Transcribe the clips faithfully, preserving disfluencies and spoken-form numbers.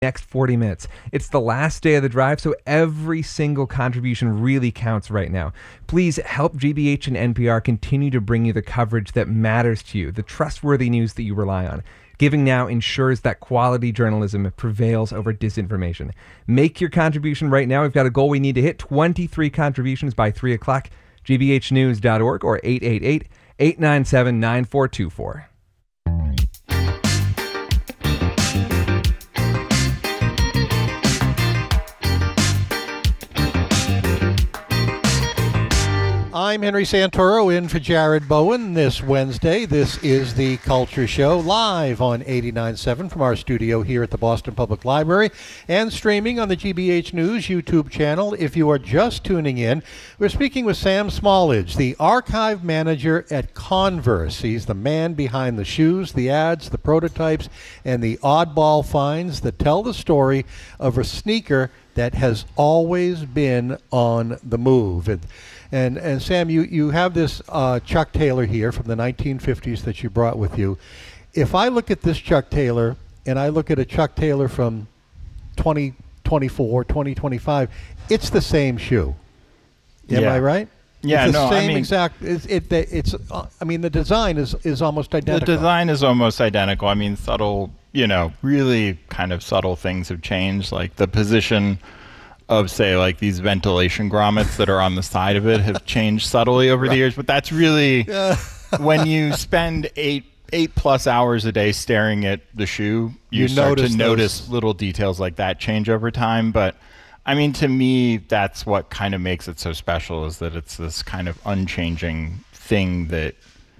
next forty minutes. It's the last day of the drive, so every single contribution really counts right now. Please help G B H and N P R continue to bring you the coverage that matters to you, the trustworthy news that you rely on. Giving now ensures that quality journalism prevails over disinformation. Make your contribution right now. We've got a goal we need to hit, twenty-three contributions by three o'clock. G B H news dot org or eight eight eight, eight nine seven, nine four two four. I'm Henry Santoro in for Jared Bowen this Wednesday. This is The Culture Show, live on eighty-nine point seven from our studio here at the Boston Public Library and streaming on the G B H News YouTube channel. If you are just tuning in, we're speaking with Sam Smallidge, the archive manager at Converse. He's the man behind the shoes, the ads, the prototypes, and the oddball finds that tell the story of a sneaker that has always been on the move. And And, and Sam, you, you have this uh, Chuck Taylor here from the nineteen fifties that you brought with you. If I look at this Chuck Taylor and I look at a Chuck Taylor from twenty twenty-four, twenty twenty-five, it's the same shoe. Am yeah. I right? Yeah, it's the no, same I mean, exact. It's, it, it's. Uh, I mean, the design is is almost identical. The design is almost identical. I mean, subtle. You know, really kind of subtle things have changed, like the position of, say, like these ventilation grommets that are on the side of it have changed subtly over right. the years. But that's really when you spend eight eight plus hours a day staring at the shoe, you, you start notice to notice those little details like that change over time. But I mean, to me, that's what kind of makes it so special, is that it's this kind of unchanging thing that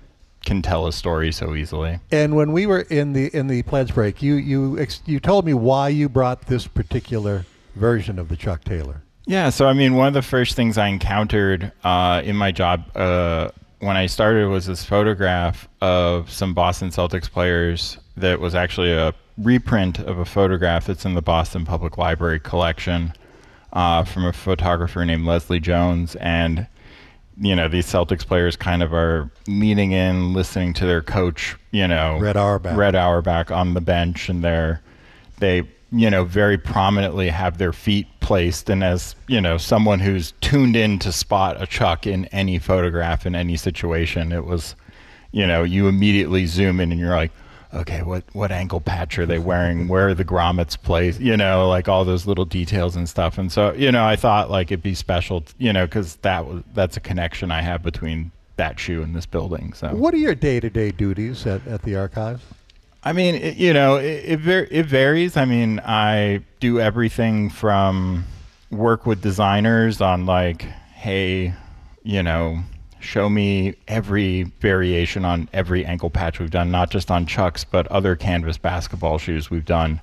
can tell a story so easily. And when we were in the in the pledge break, you you ex- you told me why you brought this particular version of the Chuck Taylor. Yeah, so I mean, one of the first things I encountered uh, in my job uh, when I started was this photograph of some Boston Celtics players that was actually a reprint of a photograph that's in the Boston Public Library collection uh, from a photographer named Leslie Jones. And, you know, these Celtics players kind of are leaning in, listening to their coach, you know, Red Auerbach, Red Auerbach on the bench, and they're, they, you know, very prominently have their feet placed. And as, you know, someone who's tuned in to spot a Chuck in any photograph in any situation, it was, you know, you immediately zoom in and you're like, okay, what, what ankle patch are they wearing? Where are the grommets placed? You know, like all those little details and stuff. And so, you know, I thought like it'd be special, you know, because that was, that's a connection I have between that shoe and this building. So what are your day-to-day duties at, at the archives? I mean, it, you know, it it, ver- it varies. I mean, I do everything from work with designers on like, hey, you know, show me every variation on every ankle patch we've done, not just on Chucks, but other canvas basketball shoes we've done,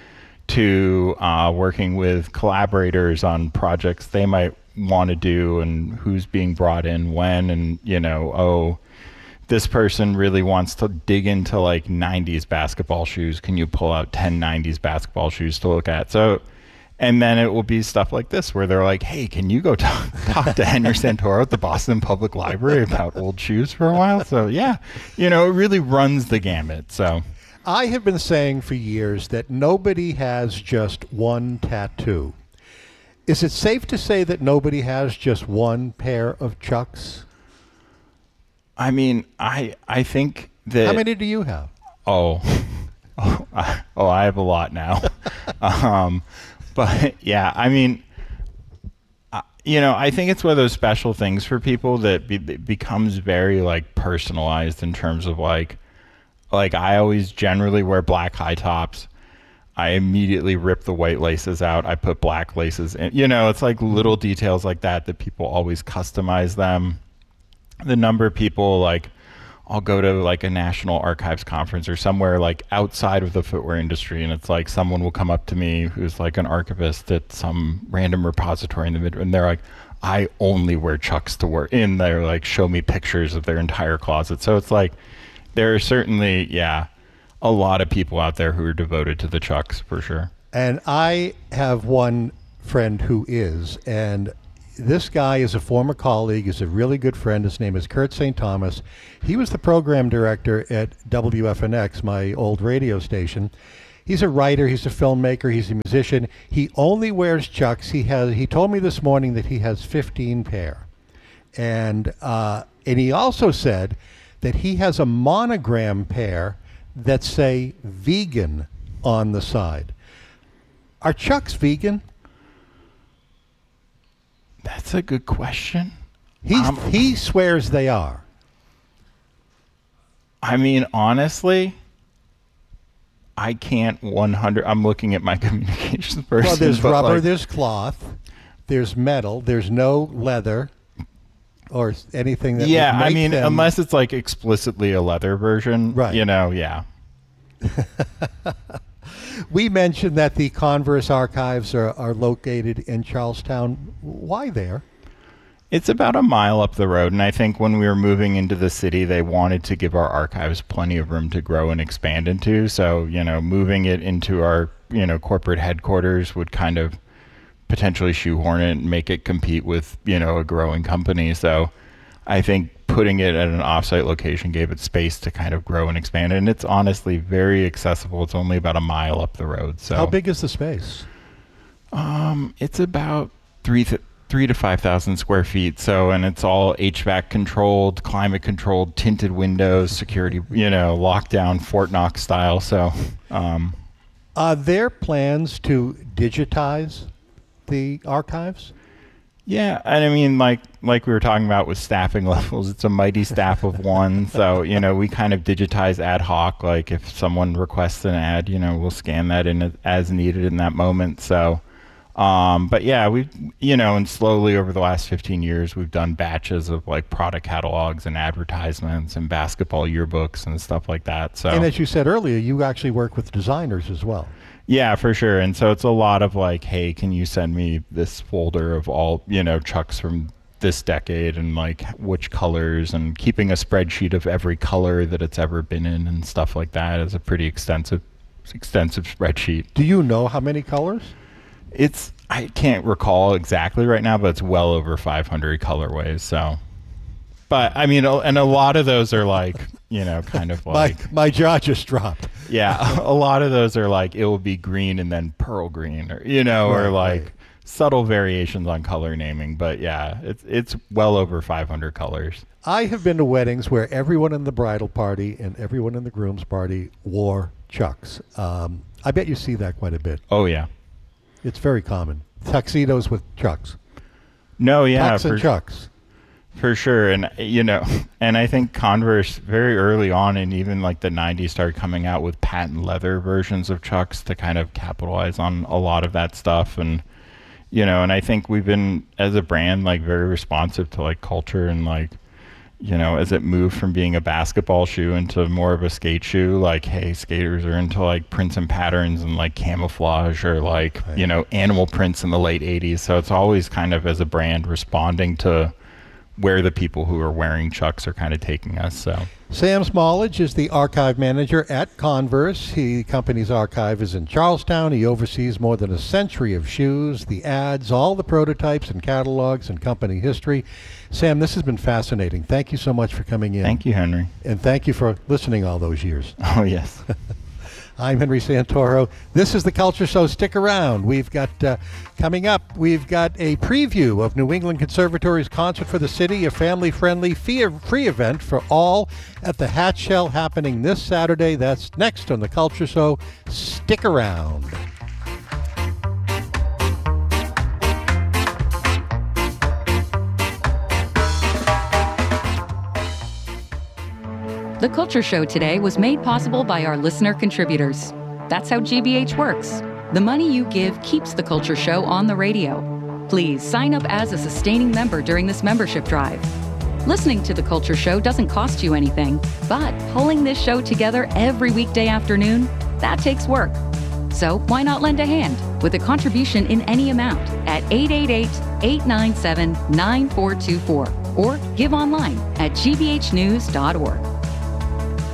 to uh, working with collaborators on projects they might want to do and who's being brought in when, and, you know, oh, this person really wants to dig into like nineties basketball shoes. Can you pull out ten nineties basketball shoes to look at? So, and then it will be stuff like this where they're like, hey, can you go talk, talk to Henry Santoro at the Boston Public Library about old shoes for a while? So yeah, you know, it really runs the gamut. So I have been saying for years that nobody has just one tattoo. Is it safe to say that nobody has just one pair of Chucks? I mean, I I think that... How many do you have? Oh, oh, I, oh, I have a lot now. um, but yeah, I mean, uh, you know, I think it's one of those special things for people that be, it becomes very like personalized in terms of like, like I always generally wear black high tops. I immediately rip the white laces out. I put black laces in. You know, it's like little details like that that people always customize them. The number of people, like, I'll go to like a National Archives conference or somewhere like outside of the footwear industry, and it's like someone will come up to me who's like an archivist at some random repository in the mid, and they're like, I only wear Chucks to work. And they're like, show me pictures of their entire closet. So it's like, there are certainly, yeah, a lot of people out there who are devoted to the Chucks for sure. And I have one friend who is, and this guy is a former colleague, is a really good friend. His name is Kurt Saint Thomas. He was the program director at W F N X, my old radio station. He's a writer. He's a filmmaker. He's a musician. He only wears Chucks. He has. He told me this morning that he has fifteen pair, and uh, and he also said that he has a monogram pair that say vegan on the side. Are Chucks vegan? That's a good question. He Um, he swears they are. I mean, honestly, I can't one hundred. I'm looking at my communications person. Well, there's but, rubber, like, there's cloth, there's metal, there's no leather or s- anything that yeah, would make I mean, them- unless it's like explicitly a leather version, Right. You know, yeah. We mentioned that the Converse archives are, are located in Charlestown. Why there? It's about a mile up the road, and I think when we were moving into the city, they wanted to give our archives plenty of room to grow and expand into. So, you know, moving it into our, you know, corporate headquarters would kind of potentially shoehorn it and make it compete with, you know, a growing company. So I think putting it at an offsite location gave it space to kind of grow and expand. And it's honestly very accessible. It's only about a mile up the road. So How big is the space? Um, it's about three th- three to five thousand square feet. So, and it's all H V A C controlled, climate controlled, tinted windows, security, you know, lockdown, Fort Knox style. So, um, Are there plans to digitize the archives? yeah, and I mean, like like we were talking about with staffing levels, it's a mighty staff of one. So, you know, we kind of digitize ad hoc. Like if someone requests an ad, you know, we'll scan that in as needed in that moment. So, um, but yeah, we've, you know, and slowly over the last fifteen years, we've done batches of like product catalogs and advertisements and basketball yearbooks and stuff like that. So, And as you said earlier, you actually work with designers as well. yeah, for sure. And so it's a lot of like, hey, can you send me this folder of all, you know, Chucks from this decade and like which colors, and keeping a spreadsheet of every color that it's ever been in and stuff like that is a pretty extensive, extensive spreadsheet. Do you know how many colors? It's, I can't recall exactly right now, but it's well over five hundred colorways. So, but I mean, a- and a lot of those are like, you know, kind of like, my, my jaw just dropped. yeah, a lot of those are like, it will be green and then pearl green, or, you know, Right, or like right. subtle variations on color naming. But yeah, it's, it's well over five hundred colors. I have been to weddings where everyone in the bridal party and everyone in the groom's party wore Chucks. Um, I bet you see that quite a bit. Oh yeah. It's very common. Tuxedos with Chucks. No, yeah, Tucks for, and Chucks. for sure. And, you know, and I think Converse very early on, and even like the nineties, started coming out with patent leather versions of Chucks to kind of capitalize on a lot of that stuff. And, you know, and I think we've been, as a brand, like very responsive to like culture, and like, you know, as it moved from being a basketball shoe into more of a skate shoe, like, hey, skaters are into like prints and patterns and like camouflage, or like, Right. you know, animal prints in the late eighties. So it's always kind of, as a brand, responding to where the people who are wearing Chucks are kind of taking us. So Sam Smallage is the archive manager at Converse. He, the company's archive is in Charlestown. He oversees more than a century of shoes, the ads, all the prototypes and catalogs and company history. Sam, this has been fascinating. Thank you so much for coming in. thank you, Henry. And thank you for listening all those years. Oh, yes. I'm Henry Santoro. This is The Culture Show. Stick around. We've got, uh, coming up, we've got a preview of New England Conservatory's Concert for the City, a family-friendly fee- free event for all at the Hatch Shell, happening this Saturday. That's next on The Culture Show. Stick around. The Culture Show today was made possible by our listener contributors. That's how G B H works. The money you give keeps The Culture Show on the radio. Please sign up as a sustaining member during this membership drive. Listening to The Culture Show doesn't cost you anything, but pulling this show together every weekday afternoon, that takes work. So why not lend a hand with a contribution in any amount at eight eight eight, eight nine seven, nine four two four or give online at g b h news dot org.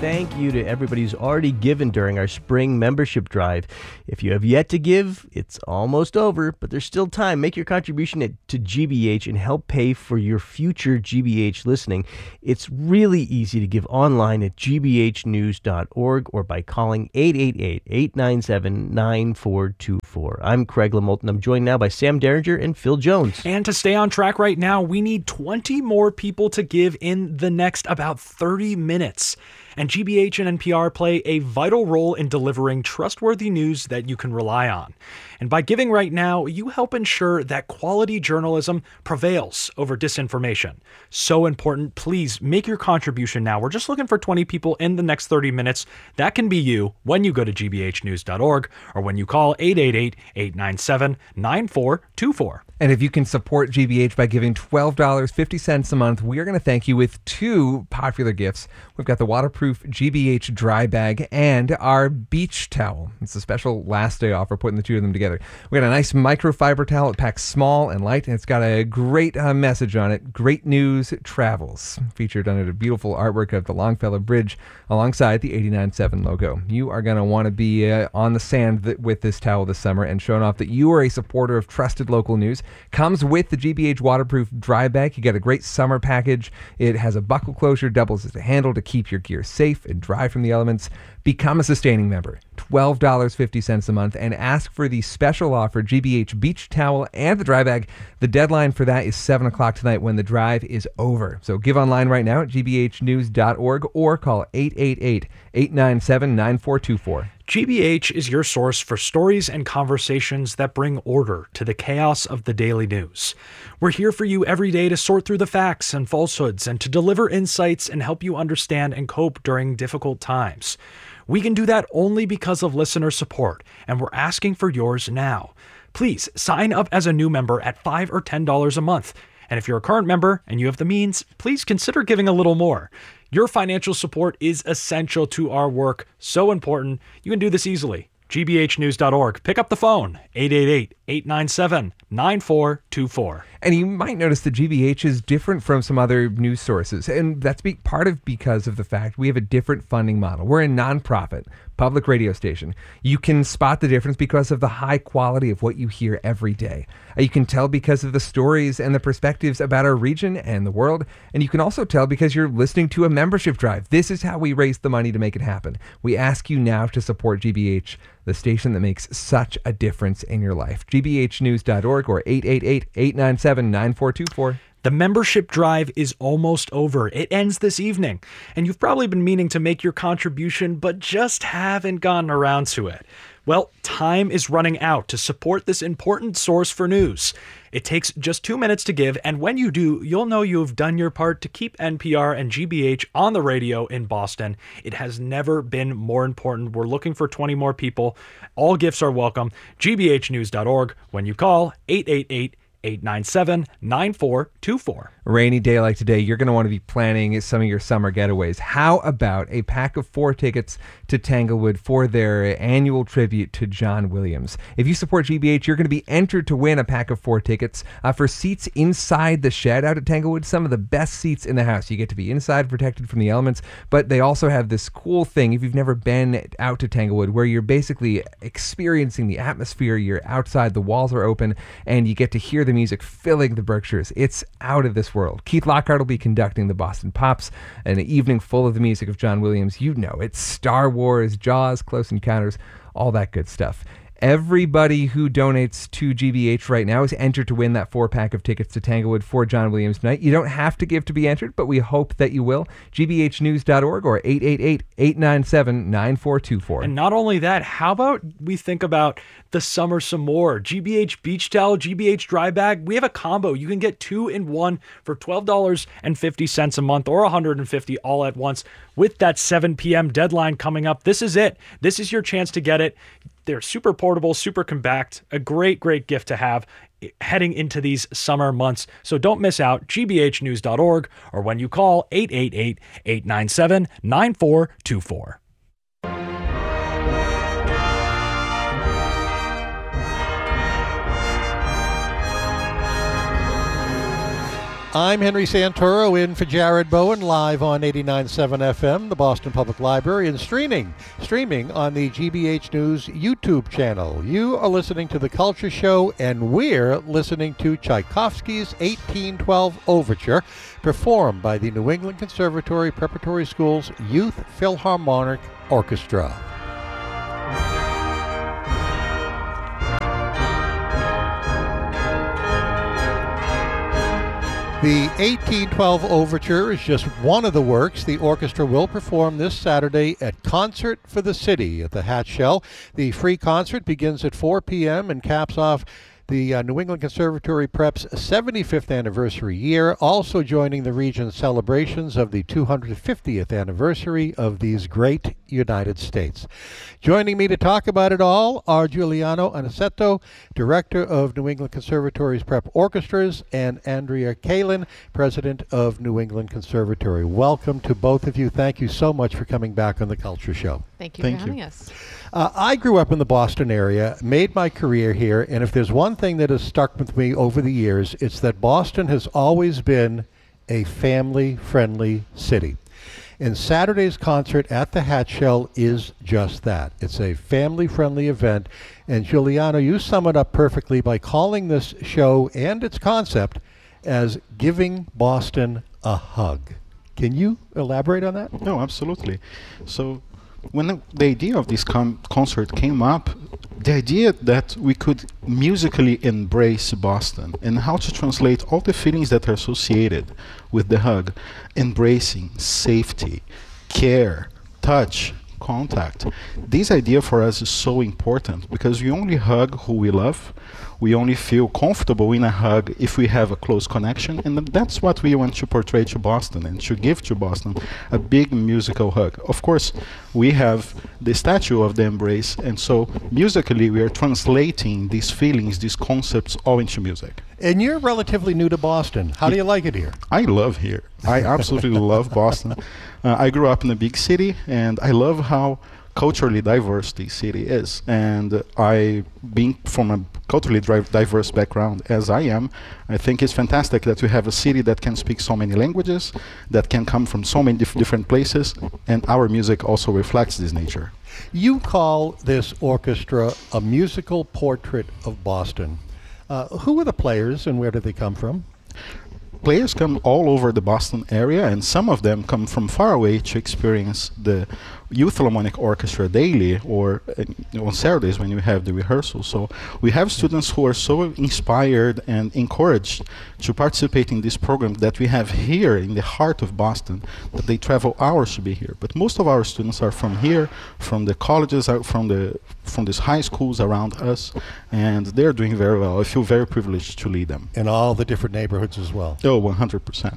thank you to everybody who's already given during our spring membership drive. If you have yet to give, it's almost over, but there's still time. Make your contribution at, to G B H and help pay for your future G B H listening. It's really easy to give online at g b h news dot org or by calling eight eight eight, eight nine seven, nine four two four. I'm Craig Lamolton. I'm joined now by Sam Derringer and Phil Jones. And to stay on track right now, we need twenty more people to give in the next about thirty minutes. And G B H and N P R play a vital role in delivering trustworthy news that you can rely on. And by giving right now, you help ensure that quality journalism prevails over disinformation. So important, please make your contribution now. We're just looking for twenty people in the next thirty minutes. That can be you when you go to g b h news dot org or when you call eight eight eight, eight nine seven, nine four two four. And if you can support G B H by giving twelve dollars and fifty cents a month, we are going to thank you with two popular gifts. We've got the waterproof G B H dry bag and our beach towel. It's a special last day offer, putting the two of them together. We got a nice microfiber towel. It packs small and light, and it's got a great uh, message on it. Great news travels. Featured under the beautiful artwork of the Longfellow Bridge alongside the eighty-nine point seven logo. You are going to want to be uh, on the sand th- with this towel this summer and showing off that you are a supporter of trusted local news. Comes with the G B H waterproof dry bag. You get a great summer package. It has a buckle closure, doubles as a handle to keep your gear safe and dry from the elements. Become a sustaining member, twelve dollars and fifty cents a month, and ask for the special offer, G B H beach towel and the dry bag. The deadline for that is seven o'clock tonight when the drive is over. So give online right now at g b h news dot org or call eight eight eight, eight nine seven, nine four two four. G B H is your source for stories and conversations that bring order to the chaos of the daily news. We're here for you every day to sort through the facts and falsehoods and to deliver insights and help you understand and cope during difficult times. We can do that only because of listener support, and we're asking for yours now. Please sign up as a new member at five dollars or ten dollars a month. And if you're a current member and you have the means, please consider giving a little more. Your financial support is essential to our work, so important. You can do this easily. g b h news dot org. Pick up the phone, eight eight eight, eight nine seven, nine four two four. And you might notice that G B H is different from some other news sources, and that's be- part of because of the fact we have a different funding model. We're a nonprofit public radio station. You can spot the difference because of the high quality of what you hear every day. You can tell because of the stories and the perspectives about our region and the world, and you can also tell because you're listening to a membership drive. This is how we raise the money to make it happen. We ask you now to support G B H, the station that makes such a difference in your life. g b h news dot org or eight eight eight, eight nine seven, nine four two four. The membership drive is almost over. It ends this evening, and you've probably been meaning to make your contribution, but just haven't gotten around to it. Well, time is running out to support this important source for news. It takes just two minutes to give, and when you do, you'll know you've done your part to keep N P R and G B H on the radio in Boston. It has never been more important. We're looking for twenty more people. All gifts are welcome. g b h news dot org when you call eight eight eight, eight nine seven, nine four two four. A rainy day like today, you're going to want to be planning some of your summer getaways. How about a pack of four tickets to Tanglewood for their annual tribute to John Williams? If you support G B H, you're going to be entered to win a pack of four tickets uh, for seats inside the shed out at Tanglewood. Some of the best seats in the house. You get to be inside, protected from the elements, but they also have this cool thing, if you've never been out to Tanglewood, where you're basically experiencing the atmosphere. You're outside, the walls are open, and you get to hear the music filling the Berkshires. It's out of this world. Keith Lockhart will be conducting the Boston Pops, an evening full of the music of John Williams. You know, it's Star Wars, Jaws, Close Encounters, all that good stuff. Everybody who donates to G B H right now is entered to win that four-pack of tickets to Tanglewood for John Williams tonight. You don't have to give to be entered, but we hope that you will. g b h news dot org or eight eight eight, eight nine seven, nine four two four. And not only that, how about we think about the summer some more? G B H Beach Towel, G B H Dry Bag, we have a combo. You can get two in one for twelve dollars and fifty cents a month or one hundred fifty dollars all at once. With that seven p.m. deadline coming up, this is it. This is your chance to get it. They're super portable, super compact, a great, great gift to have heading into these summer months. So don't miss out, g b h news dot org or when you call eight eight eight, eight nine seven, nine four two four. I'm Henry Santoro in for Jared Bowen, live on eighty-nine point seven F M, the Boston Public Library, and streaming, streaming on the G B H News YouTube channel. You are listening to The Culture Show, and we're listening to Tchaikovsky's eighteen twelve Overture, performed by the New England Conservatory Preparatory School's Youth Philharmonic Orchestra. The eighteen twelve Overture is just one of the works the orchestra will perform this Saturday at Concert for the City at the Hatch Shell. The free concert begins at four p.m. and caps off the uh, New England Conservatory Prep's seventy-fifth anniversary year, also joining the region's celebrations of the two hundred fiftieth anniversary of these great United States. Joining me to talk about it all are Giuliano Aniceto, Director of New England Conservatory's Prep Orchestras, and Andrea Kalin, President of New England Conservatory. Welcome to both of you. Thank you so much for coming back on The Culture Show. Thank you Thank for you. having us. Uh, I grew up in the Boston area, made my career here, and if there's one thing that has stuck with me over the years, it's that Boston has always been a family-friendly city. And Saturday's concert at the Hatch Shell is just that. It's a family-friendly event, and Giuliano, you sum it up perfectly by calling this show and its concept as Giving Boston a Hug. Can you elaborate on that? No, absolutely. So when the, the idea of this com- concert came up, the idea that we could musically embrace Boston and how to translate all the feelings that are associated with the hug, embracing, safety, care, touch, contact. This idea for us is so important because we only hug who we love. We only feel comfortable in a hug if we have a close connection, and that's what we want to portray to Boston and to give to Boston, a big musical hug. Of course, we have the statue of the embrace, and so musically we are translating these feelings, these concepts all into music. And you're relatively new to Boston. How do you like it here? I love here. I absolutely love Boston. Uh, I grew up in a big city, and I love how culturally diverse this city is. And uh, I, being from a culturally dri- diverse background as I am, I think it's fantastic that we have a city that can speak so many languages, that can come from so many dif- different places, and our music also reflects this nature. You call this orchestra a musical portrait of Boston. Uh, who are the players and where do they come from? Players come all over the Boston area, and some of them come from far away to experience the Youth Philharmonic Orchestra daily, or uh, on Saturdays when we have the rehearsal. So we have students who are so inspired and encouraged to participate in this program that we have here in the heart of Boston, that they travel hours to be here. But most of our students are from here, from the colleges, uh, from the from these high schools around us, and they're doing very well. I feel very privileged to lead them. In all the different neighborhoods as well. Oh, one hundred percent.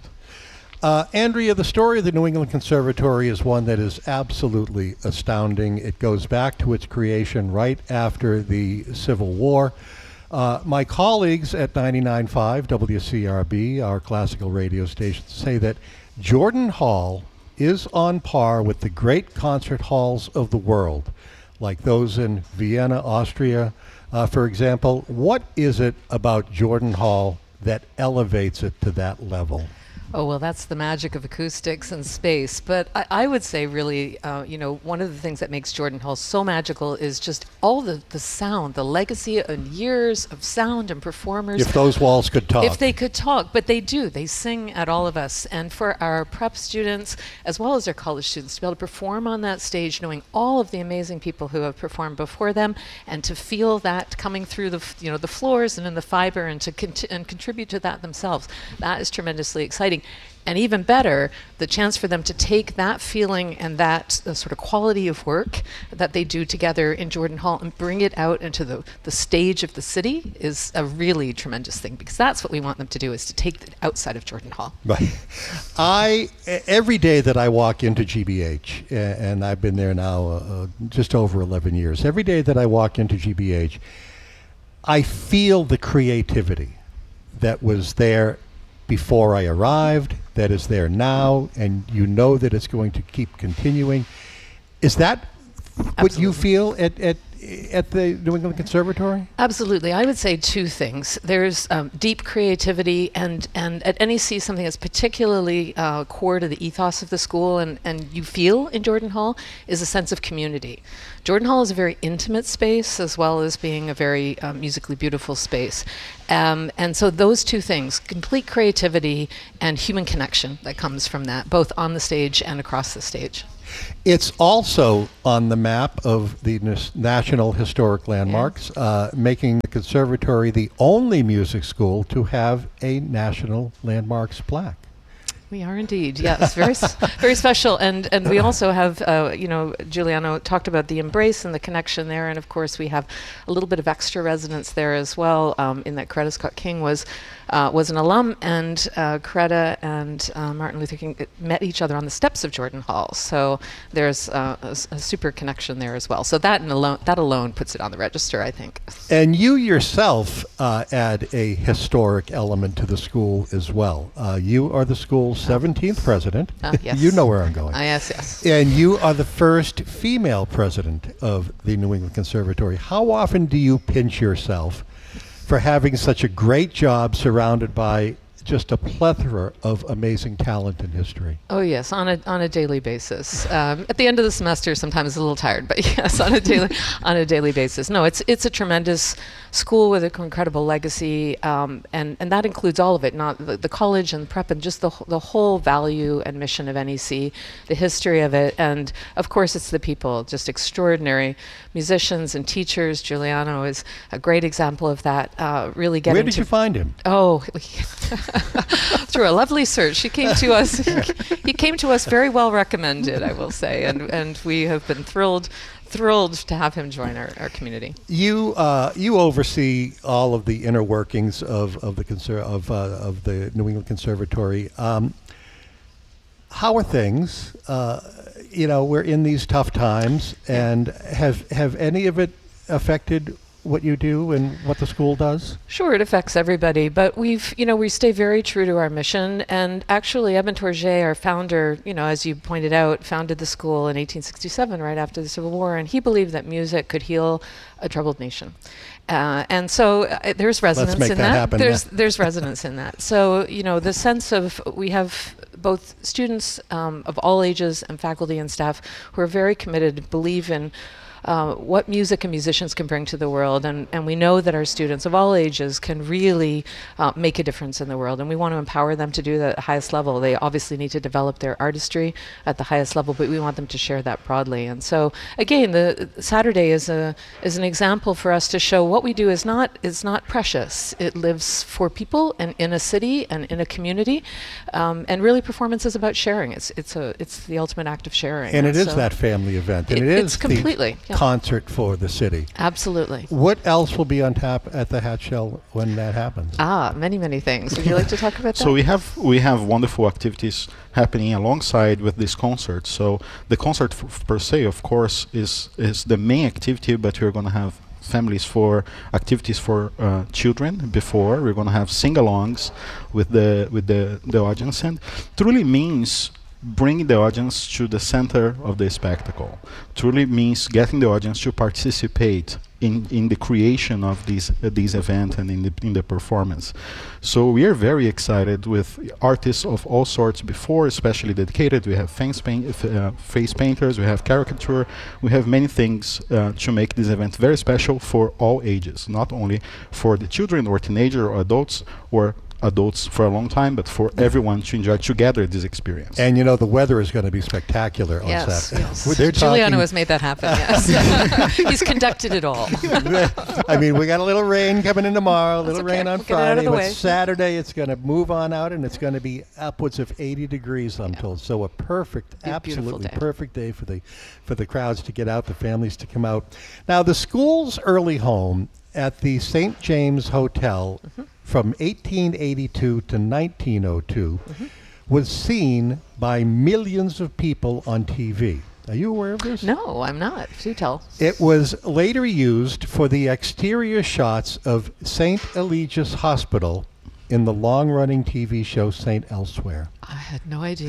Uh, Andrea, the story of the New England Conservatory is one that is absolutely astounding. It goes back to its creation right after the Civil War. Uh, my colleagues at ninety-nine point five W C R B, our classical radio station, say that Jordan Hall is on par with the great concert halls of the world, like those in Vienna, Austria, uh, for example. What is it about Jordan Hall that elevates it to that level? Oh, well, that's the magic of acoustics and space. But I, I would say really, uh, you know, one of the things that makes Jordan Hall so magical is just all the, the sound, the legacy and years of sound and performers. If those walls could talk. If they could talk, but they do. They sing at all of us. And for our prep students, as well as our college students, to be able to perform on that stage, knowing all of the amazing people who have performed before them, and to feel that coming through the, f- you know, the floors and in the fiber, and to cont- and contribute to that themselves, that is tremendously exciting. And even better, the chance for them to take that feeling and that uh, sort of quality of work that they do together in Jordan Hall and bring it out into the, the stage of the city is a really tremendous thing, because that's what we want them to do, is to take it outside of Jordan Hall. Right. I, every day that I walk into G B H, uh, and I've been there now uh, just over eleven years, every day that I walk into G B H, I feel the creativity that was there before I arrived, that is there now, and you know that it's going to keep continuing. Is that what Absolutely. you feel at, at, at the New England Conservatory? Absolutely. I would say two things. There's um, deep creativity, and, and at N E C, something that's particularly uh, core to the ethos of the school and, and you feel in Jordan Hall is a sense of community. Jordan Hall is a very intimate space as well as being a very uh, musically beautiful space. Um, and so those two things, complete creativity and human connection that comes from that, both on the stage and across the stage. It's also on the map of the Nas- National Historic Landmarks, yeah. uh, making the conservatory the only music school to have a National Landmarks plaque. We are indeed, yes, very, s- very special, and and we also have, uh, you know, Giuliano talked about the embrace and the connection there, and of course we have a little bit of extra resonance there as well. Um, in that Coretta Scott King was uh, was an alum, and uh, Coretta and uh, Martin Luther King met each other on the steps of Jordan Hall, so there's uh, a, a super connection there as well. So that and alone, that alone puts it on the register, I think. And you yourself uh, add a historic element to the school as well. Uh, you are the school's seventeenth president. Uh, yes. You know where I'm going. Uh, yes, yes. And you are the first female president of the New England Conservatory. How often do you pinch yourself for having such a great job surrounded by just a plethora of amazing talent and history? Oh yes, on a on a daily basis. Um, at the end of the semester, sometimes a little tired, but yes, on a daily on a daily basis. No, it's it's a tremendous school with an incredible legacy, um, and and that includes all of it, not the, the college and prep, and just the the whole value and mission of N E C, the history of it, and of course it's the people, just extraordinary musicians and teachers. Giuliano is a great example of that. Uh, really getting. Where did to you find him? Oh. Through a lovely search. He came to us he came to us very well recommended, I will say, and and we have been thrilled thrilled to have him join our, our community. You uh, you oversee all of the inner workings of of the conser- of uh, of the New England Conservatory. Um, how are things? Uh, you know, we're in these tough times, and have have any of it affected what you do and what the school does? Sure, it affects everybody, but we've, you know, we stay very true to our mission. And actually, Eben Tourget, our founder, you know, as you pointed out, founded the school in eighteen sixty-seven, right after the Civil War, and he believed that music could heal a troubled nation. Uh, and so uh, there's resonance Let's make in that. that. Happen there's now. there's resonance in that. So, you know, the sense of we have both students um, of all ages and faculty and staff who are very committed, believe in Uh, what music and musicians can bring to the world, and, and we know that our students of all ages can really uh, make a difference in the world, and we want to empower them to do that at the highest level. They obviously need to develop their artistry at the highest level, but we want them to share that broadly. And so, again, the Saturday is a is an example for us to show what we do is not is not precious. It lives for people and in a city and in a community, um, and really, performance is about sharing. It's it's a it's the ultimate act of sharing. And it is so that family event, and it, it is it's completely. The Yeah. concert for the city. Absolutely. What else will be on tap at the Hatch Shell when that happens? Ah, many, many things. Would you like to talk about that? So we have we have wonderful activities happening alongside with this concert. So the concert f- per se, of course, is is the main activity, but we're going to have families for activities for uh, children before. We're going to have sing-alongs with the with the, the audience, and truly means bringing the audience to the center of the spectacle. Truly means getting the audience to participate in, in the creation of these uh, these event and in the in the performance. So we are very excited with artists of all sorts before, especially dedicated. We have face, paint, uh, face painters, we have caricature, we have many things uh, to make this event very special for all ages, not only for the children or teenager or adults or adults for a long time, but for everyone to enjoy together this experience. And you know, the weather is going to be spectacular on yes, Saturday. yes. They're Giuliano talking- has made that happen, yes. He's conducted it all. I mean, we got a little rain coming in tomorrow, a little okay. rain on We'll get it out of Friday, the but way. Saturday it's going to move on out, and it's going to be upwards of eighty degrees, I'm told. So a perfect, Be a beautiful absolutely day. perfect day for the for the crowds to get out, the families to come out. Now, the school's early home at the Saint James Hotel Mm-hmm. from eighteen eighty-two to nineteen oh two Mm-hmm. was seen by millions of people on T V. Are you aware of this? No, I'm not. Do tell. It was later used for the exterior shots of Saint Eligius Hospital in the long-running T V show Saint Elsewhere. I had no idea.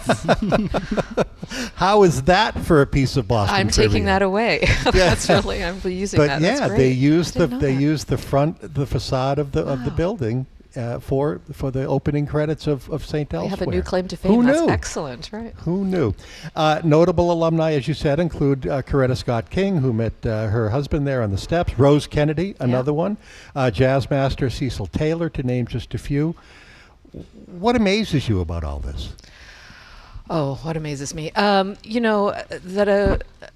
How is that for a piece of Boston I'm trivia? taking that away. That's really, I'm using But that. yeah, That's great. they use I the didn't know they that. use the front the facade of the of the Wow. building uh, for for the opening credits of of Saint We Elsewhere. have a new claim to fame. Who That's knew? excellent, right? Who knew? Uh, notable alumni, as you said, include uh, Coretta Scott King, who met uh, her husband there on the steps. Rose Kennedy, another one. Uh, jazz master Cecil Taylor, to name just a few. What amazes you about all this? Oh, what amazes me. Um, you know, that uh,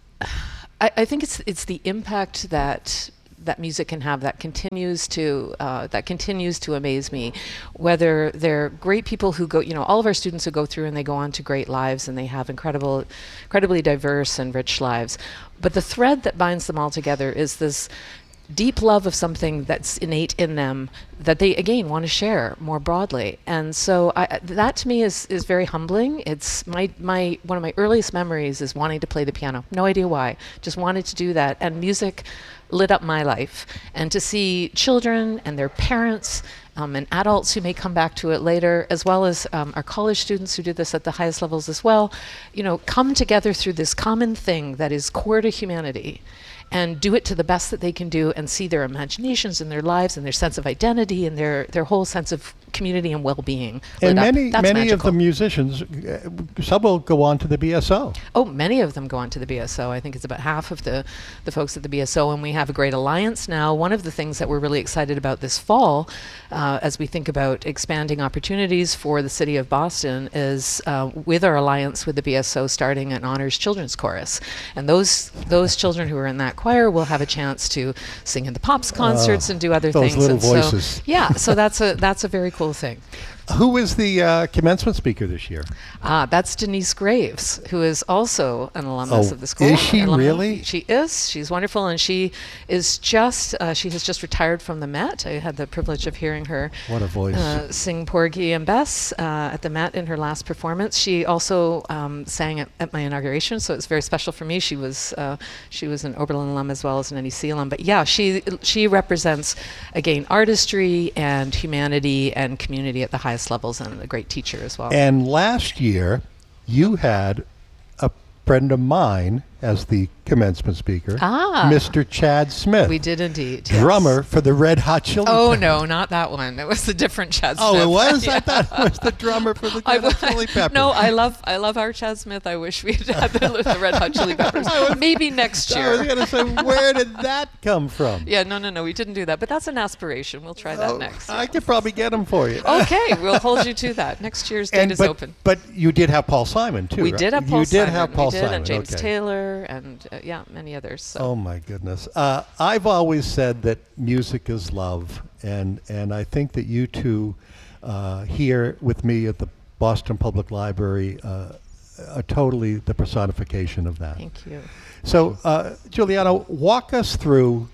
I, I think it's it's the impact that that music can have that continues to uh, that continues to amaze me. Whether they're great people who go, you know, all of our students who go through and they go on to great lives and they have incredible, incredibly diverse and rich lives. But the thread that binds them all together is this deep love of something that's innate in them that they again want to share more broadly. And so I, that to me is is very humbling. It's my my one of my earliest memories is wanting to play the piano. No idea why, just wanted to do that, and music lit up my life. And to see children and their parents um, and adults who may come back to it later, as well as um, our college students who do this at the highest levels as well, you know, come together through this common thing that is core to humanity and do it to the best that they can do and see their imaginations and their lives and their sense of identity and their, their whole sense of community and well-being. And lit up. many That's many magical. of the musicians, uh, some will go on to the B S O. Oh, many of them go on to the B S O. I think it's about half of the, the folks at the B S O, and we have a great alliance now. One of the things that we're really excited about this fall, uh, as we think about expanding opportunities for the city of Boston, is uh, with our alliance with the B S O starting an honors children's chorus. And those those children who are in that choir will have a chance to sing in the Pops concerts and do other those things. little and so, voices. yeah, so that's a that's a very cool thing. Who is the uh, commencement speaker this year? Ah, that's Denise Graves, who is also an alumnus Oh, of the school. is she Alumni. really? She is. She's wonderful, and she is just. Uh, she has just retired from the Met. I had the privilege of hearing her. What a voice. Uh, sing Porgy and Bess uh, at the Met in her last performance. She also um, sang at, at my inauguration, so it's very special for me. She was uh, she was an Oberlin alum as well as an N E C alum. But yeah, she she represents again artistry and humanity and community at the highest levels, and a great teacher as well. And last year, you had a friend of mine as the commencement speaker, Ah. Mister Chad Smith, We did indeed. yes. drummer for the Red Hot Chili Oh Peppers. no, not that one. It was a different Chad Oh, Smith. it was? Yeah. I thought it was the drummer for the I Red Hot w- Chili Peppers. No, I love I love our Chad Smith. I wish we had had the, the Red Hot Chili Peppers. Maybe next I was year. going to say, where did that come from? Yeah, no, no, no. We didn't do that, but that's an aspiration. We'll try that Oh, next. I could probably get them for you. Okay, we'll hold you to that. Next year's date And- is but, open. But you did have Paul Simon, too, We right? did have Paul You Simon. did have Paul we did, Simon, and James okay. Taylor, and uh, yeah, many others. So. Oh my goodness! Uh, I've always said that music is love, and and I think that you two uh, here with me at the Boston Public Library uh, are totally the personification of that. Thank you. So, uh, Giuliano, walk us through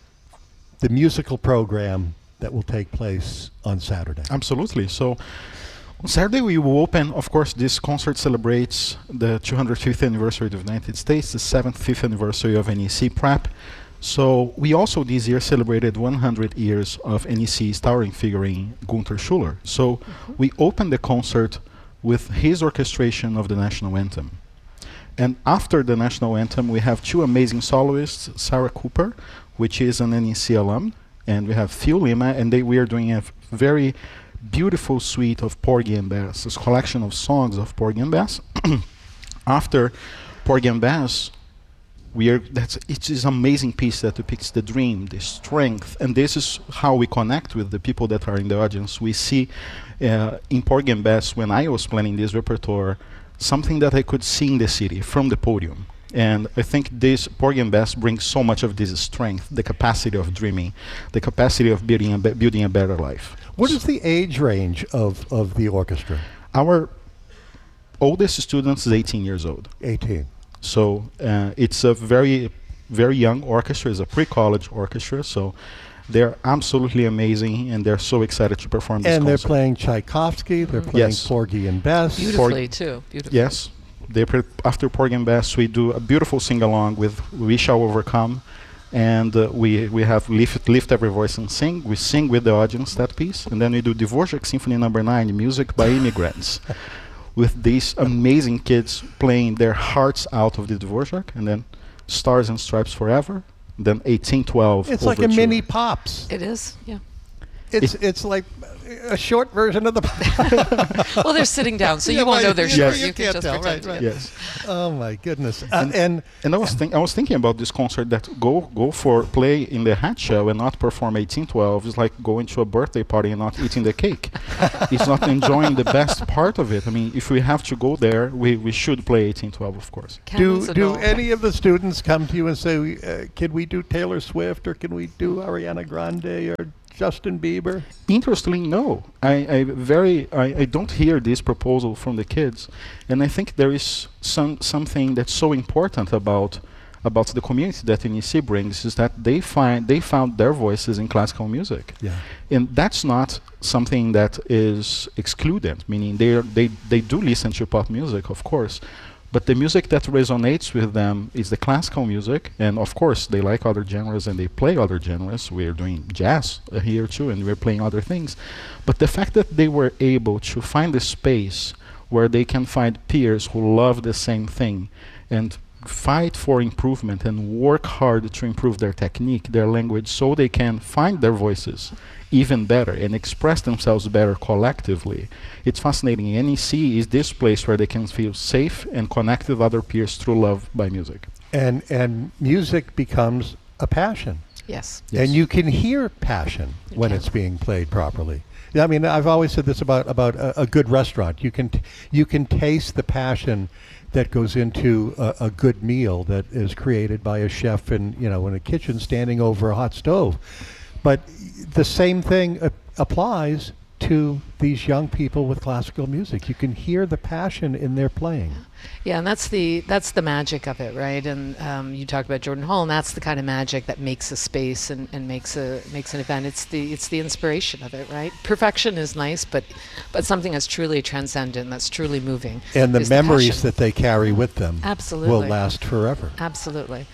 the musical program that will take place on Saturday. Absolutely. So on Saturday we will open, of course, this concert celebrates the two hundred fifth anniversary of the United States, the seventy-fifth anniversary of N E C Prep. So we also this year celebrated one hundred years of N E C's towering figurine, Gunther Schuller. So we opened the concert with his orchestration of the national anthem. And after the national anthem, we have two amazing soloists, Sarah Cooper, which is an N E C alum, and we have Phil Lima, and they we are doing a f- very beautiful suite of Porgy and Bess, this collection of songs of Porgy and Bess. After Porgy and Bess, we are that's it's this amazing piece that depicts the dream, the strength, and this is how we connect with the people that are in the audience. We see uh, in Porgy and Bess, when I was planning this repertoire, something that I could see in the city from the podium. And I think this Porgy and Bess brings so much of this strength, the capacity of dreaming, the capacity of building a, be- building a better life. What is the age range of, of the orchestra? Our oldest student is eighteen years old. eighteen. So uh, it's a very, very young orchestra. It's a pre-college orchestra. So they're absolutely amazing, and they're so excited to perform this And they're concert. playing Tchaikovsky. They're playing Yes. Porgy and Bess. Beautifully too. Beautifully. Yes. They pre- after Porgy and Bess, we do a beautiful sing-along with We Shall Overcome, And uh, we we have lift, lift Every Voice and Sing. We sing with the audience that piece. And then we do Dvorak Symphony Number nine, Music by Immigrants, with these amazing kids playing their hearts out of the Dvorak. And then Stars and Stripes Forever. Then eighteen twelve. It's like a Overture. mini Pops. It is, yeah. It's it's like a short version of the. Well, they're sitting down, so Yeah, you won't right. know they're Yes. short. You You can can't just tell, pretend. right, right. Yes. Oh my goodness! Uh, And- and And I was think I was thinking about this concert that go go for play in the hat show and not perform eighteen twelve is like going to a birthday party and not eating the cake. It's not enjoying the best part of it. I mean, if we have to go there, we, we should play eighteen twelve, of course. Cannons do and do all. any of the students come to you and say, uh, "Can we do Taylor Swift or can we do Ariana Grande or Justin Bieber?" Interestingly, no. I, I very I, I don't hear this proposal from the kids, and I think there is some something that's so important about about the community that N E C brings is that they find they found their voices in classical music. Yeah. And that's not something that is excluded, meaning they they they do listen to pop music, of course, but the music that resonates with them is the classical music, and of course they like other genres and they play other genres. We're doing jazz uh, here too, and we're playing other things. But the fact that they were able to find a space where they can find peers who love the same thing and fight for improvement and work hard to improve their technique, their language, so they can find their voices even better and express themselves better collectively. It's fascinating. N E C is this place where they can feel safe and connect with other peers through love by music. And and music becomes a passion, Yes. Yes. and you can hear passion You when can. it's being played properly. Yeah, I mean, I've always said this about about a, a good restaurant. You can t- you can taste the passion that goes into a, a good meal that is created by a chef in you know in a kitchen standing over a hot stove. But the same thing uh, applies to these young people with classical music. You can hear the passion in their playing. Yeah, and that's the that's the magic of it, right? And um, you talked about Jordan Hall, and that's the kind of magic that makes a space and, and makes a makes an event. It's the it's the inspiration of it, right? Perfection is nice, but but something that's truly transcendent, that's truly moving. And the is memories passion. that they carry with them Absolutely. will last forever. Absolutely.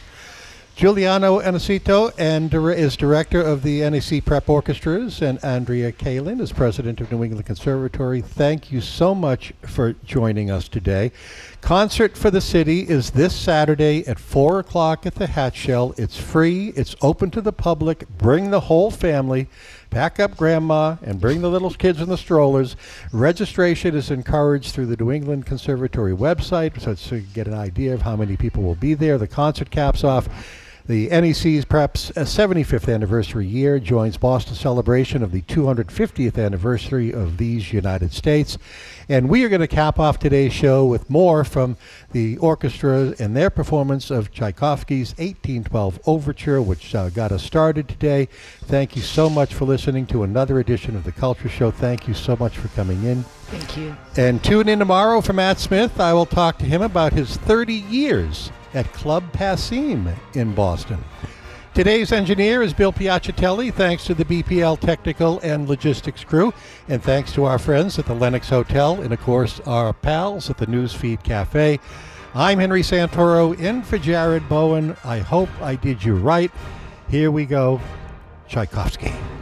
Giuliano Anacito and dir- is director of the N E C Prep Orchestras, and Andrea Kalin is president of New England Conservatory. Thank you so much for joining us today. Concert for the City is this Saturday at four o'clock at the Hat Shell. It's free. It's open to the public. Bring the whole family. Pack up grandma and bring the little kids in the strollers. Registration is encouraged through the New England Conservatory website, so, so you get an idea of how many people will be there. The concert caps off the N E C's perhaps a seventy-fifth anniversary year, joins Boston's celebration of the two hundred fiftieth anniversary of these United States. And we are going to cap off today's show with more from the orchestra and their performance of Tchaikovsky's eighteen twelve Overture, which uh, got us started today. Thank you so much for listening to another edition of The Culture Show. Thank you so much for coming in. Thank you. And tune in tomorrow for Matt Smith. I will talk to him about his thirty years at Club Passim in Boston. Today's engineer is Bill Piacitelli. Thanks to the B P L technical and logistics crew. And thanks to our friends at the Lenox Hotel and, of course, our pals at the Newsfeed Cafe. I'm Henry Santoro in for Jared Bowen. I hope I did you right. Here we go. Tchaikovsky.